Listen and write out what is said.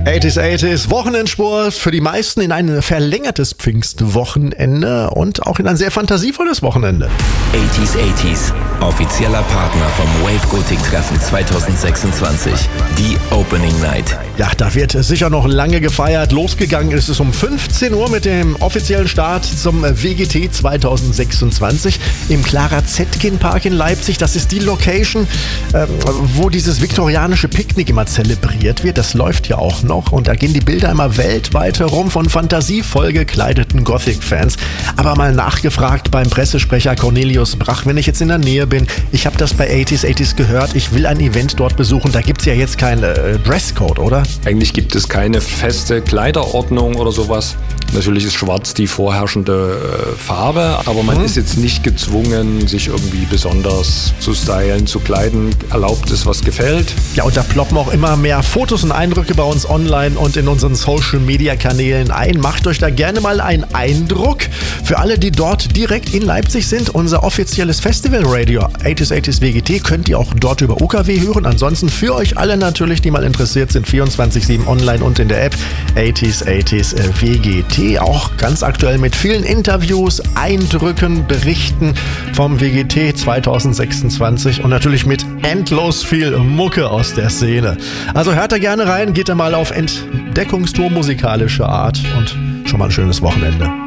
80s Wochenendsport für die meisten in ein verlängertes Pfingstwochenende und auch in ein sehr fantasievolles Wochenende. 80s, offizieller Partner vom Wave Gothic Treffen 2026, die Opening Night. Ja, da wird sicher noch lange gefeiert. Losgegangen ist es um 15 Uhr mit dem offiziellen Start zum WGT 2026 im Clara Zetkin Park in Leipzig. Das ist die Location, wo dieses viktorianische Picknick immer zelebriert wird. Das läuft ja auch noch und da gehen die Bilder immer weltweit herum von fantasievoll gekleideten Gothic-Fans. Aber mal nachgefragt beim Pressesprecher Cornelius Brach, wenn ich jetzt in der Nähe bin, ich habe das bei 80s gehört, ich will ein Event dort besuchen, da gibt es ja jetzt keinen Dresscode, oder? Eigentlich gibt es keine feste Kleiderordnung oder sowas. Natürlich ist schwarz die vorherrschende Farbe, aber man ist jetzt nicht gezwungen, sich irgendwie besonders zu stylen, zu kleiden. Erlaubt ist, was gefällt. Ja, und da ploppen auch immer mehr Fotos und Eindrücke bei uns online und in unseren Social-Media-Kanälen ein. Macht euch da gerne mal einen Eindruck. Für alle, die dort direkt in Leipzig sind, unser offizielles Festival-Radio 80s WGT könnt ihr auch dort über UKW hören. Ansonsten für euch alle natürlich, die mal interessiert sind, 24/7 online und in der App 80s WGT. Auch ganz aktuell mit vielen Interviews, Eindrücken, Berichten vom WGT 2026 und natürlich mit endlos viel Mucke aus der Szene. Also hört da gerne rein, geht da mal auf Entdeckungstour musikalischer Art und schon mal ein schönes Wochenende.